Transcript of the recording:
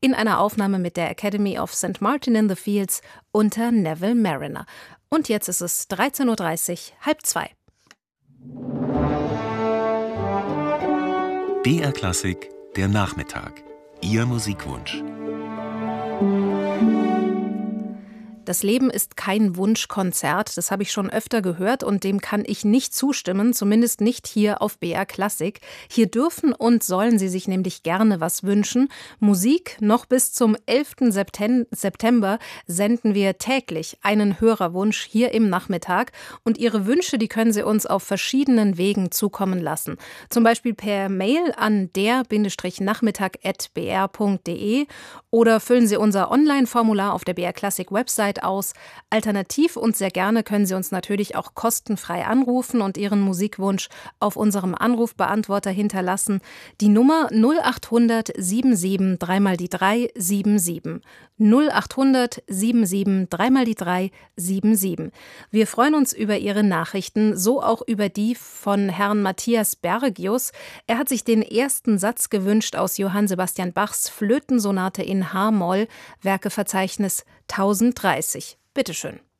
in einer Aufnahme mit der Academy of St. Martin in the Fields unter Neville Marriner. Und jetzt ist es 13:30 Uhr, 13:30. BR Klassik, der Nachmittag. Ihr Musikwunsch. Das Leben ist kein Wunschkonzert, das habe ich schon öfter gehört und dem kann ich nicht zustimmen, zumindest nicht hier auf BR Klassik. Hier dürfen und sollen Sie sich nämlich gerne was wünschen. Musik, noch bis zum 11. September senden wir täglich einen Hörerwunsch hier im Nachmittag und Ihre Wünsche, die können Sie uns auf verschiedenen Wegen zukommen lassen. Zum Beispiel per Mail an der-nachmittag@br.de oder füllen Sie unser Online-Formular auf der BR Klassik Website aus. Alternativ und sehr gerne können Sie uns natürlich auch kostenfrei anrufen und Ihren Musikwunsch auf unserem Anrufbeantworter hinterlassen. Die Nummer 0800 77 3x3 77. 0800 77 3x3 77. Wir freuen uns über Ihre Nachrichten, so auch über die von Herrn Matthias Bergius. Er hat sich den ersten Satz gewünscht aus Johann Sebastian Bachs Flötensonate in H-Moll, Werkeverzeichnis 1030. Bitteschön.